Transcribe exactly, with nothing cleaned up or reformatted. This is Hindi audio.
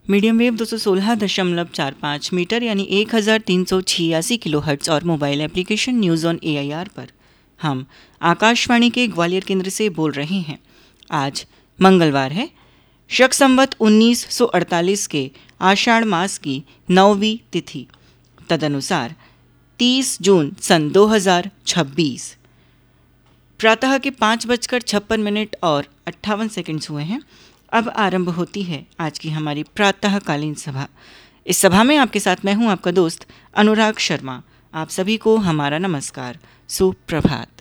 मीडियम वेव दो सौ सोलह दशमलव चार पाँच मीटर यानी एक हज़ार तीन सौ छियासी किलो हर्ट्ज और mobile application news on A I R पर हम आकाशवाणी के ग्वालियर केंद्र से बोल रहे हैं। आज मंगलवार है, शक संवत उन्नीस सौ अड़तालीस के आषाढ़ मास की नौवीं तिथि, तदनुसार तीस जून सन दो हज़ार छब्बीस। प्रातः के पाँच बजकर छप्पन मिनट और अट्ठावन सेकंड्स हुए हैं। अब आरंभ होती है आज की हमारी प्रातःकालीन सभा। इस सभा में आपके साथ मैं हूं आपका दोस्त अनुराग शर्मा। आप सभी को हमारा नमस्कार, सुप्रभात।